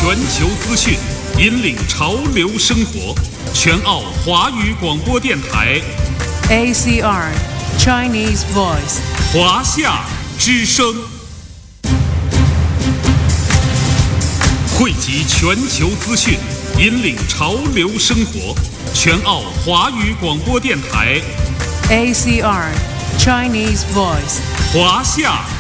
全球资讯，引领潮流生活。全澳华语广播电台 ACR Chinese Voice 华夏之声，汇集全球资讯，引领潮流生活。全澳华语广播电台 ACR Chinese Voice 华夏